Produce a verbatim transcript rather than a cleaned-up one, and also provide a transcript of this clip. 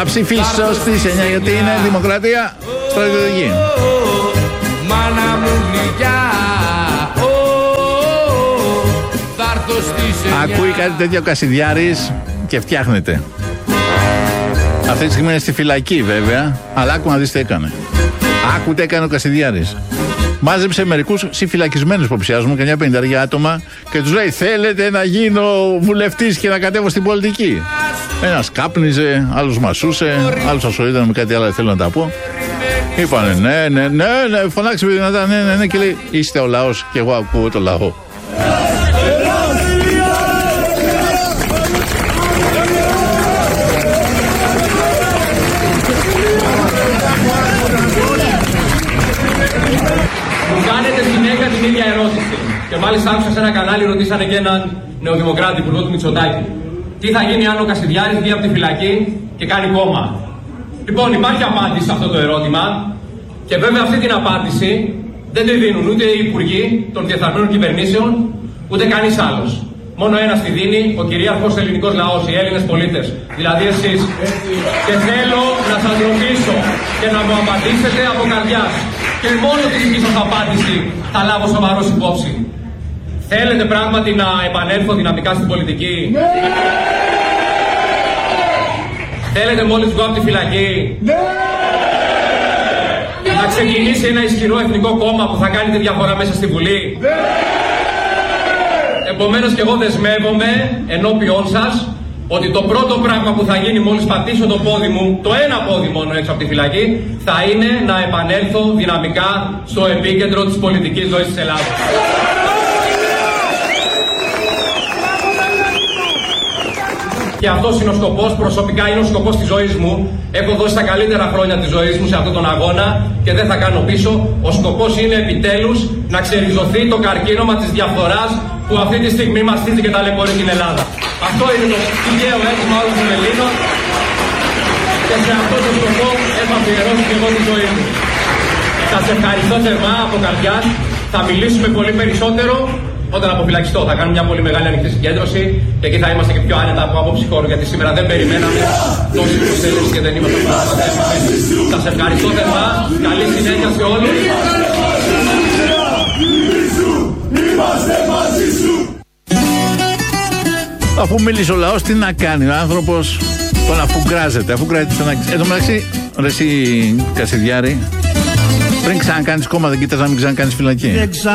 Θα ψηφίσω στις εννιά γιατί είναι δημοκρατία στρατιωτική. Μάνα μου γλυκιά, θα έρθω στις εννιά. Ακούει κάτι τέτοιο ο Κασιδιάρης και φτιάχνεται. Αυτή τη στιγμή είναι στη φυλακή βέβαια, αλλά άκου να δεις τι έκανε. Άκου τι έκανε ο Κασιδιάρης. Μάζεψε μερικούς συμφυλακισμένους που ψιάζουν, κανιά πενηντάρια άτομα, και τους λέει: θέλετε να γίνω βουλευτής και να κατέβω στην πολιτική? Ένας κάπνιζε, άλλος μασούσε, άλλος ασχολείται με κάτι άλλο, θέλω να τα πω. Είπανε ναι, ναι, ναι, ναι, φωνάξε με δυνατά, ναι, ναι, ναι, και λέει: είστε ο λαός και εγώ ακούω το λαό. Μου κάνετε συνέχεια την ίδια ερώτηση. Και μάλιστα άκουσα σε ένα κανάλι, ρωτήσανε και έναν νεοδημοκράτη, υπουργό του Μητσοτάκη. Τι θα γίνει αν ο Κασιδιάρης βγει από τη φυλακή και κάνει κόμμα? Λοιπόν, υπάρχει απάντηση σε αυτό το ερώτημα. Και βέβαια αυτή την απάντηση δεν τη δίνουν ούτε οι υπουργοί των διεφθαρμένων κυβερνήσεων, ούτε κανείς άλλος. Μόνο ένας τη δίνει, ο κυρίαρχος ελληνικός λαός, οι Έλληνες πολίτες. Δηλαδή εσείς. Και θέλω να σας ρωτήσω και να μου απαντήσετε από καρδιάς. Και μόνο τη δική σας απάντηση θα λάβω σοβαρός υπόψη. Θέλετε πράγματι να επανέλθω δυναμικά στην πολιτική? Ναι! Θέλετε μόλις βγω από τη φυλακή? Ναι! Να ξεκινήσει ένα ισχυρό εθνικό κόμμα που θα κάνει τη διαφορά μέσα στη Βουλή? Ναι! Επομένως και εγώ δεσμεύομαι ενώπιόν σας ότι το πρώτο πράγμα που θα γίνει μόλις πατήσω το πόδι μου, το ένα πόδι μόνο έξω από τη φυλακή, θα είναι να επανέλθω δυναμικά στο επίκεντρο της πολιτικής ζωής της Ελλάδας. Και αυτός είναι ο σκοπός, προσωπικά είναι ο σκοπός της ζωής μου. Έχω δώσει τα καλύτερα χρόνια της ζωής μου σε αυτόν τον αγώνα και δεν θα κάνω πίσω. Ο σκοπός είναι επιτέλους να ξεριζωθεί το καρκίνωμα της διαφθοράς που αυτή τη στιγμή μαστίζει και ταλαιπωρεί την Ελλάδα. Αυτό είναι το τυχαίο αίσθημα όλων των Ελλήνων και σε αυτό το σκοπό έχω αφιερώσει και εγώ τη ζωή μου. Σας ευχαριστώ θερμά από καρδιάς. Θα μιλήσουμε πολύ περισσότερο όταν αποφυλακιστώ. Θα κάνουμε μια πολύ μεγάλη ανοιχτή συγκέντρωση και εκεί θα είμαστε και πιο άνετα από άποψη χώρου, γιατί σήμερα δεν περιμέναμε τόση προσέλευση και δεν είμαστε προστατεύσιμοι. Σας ευχαριστώ θερμά. Καλή συνέχεια σε όλους. Είμαστε μαζί σου. Αφού μίλησε ο λαός, τι να κάνει ο άνθρωπος? Τον αφουγκράζεται, αφουγκράζεται στον άκρη. Εν τω μεταξύ, ρε εσύ Κασιδιάρη, πριν ξανακάνεις κόμμα δεν κοίτας να μην ξανακάνεις φυλακή?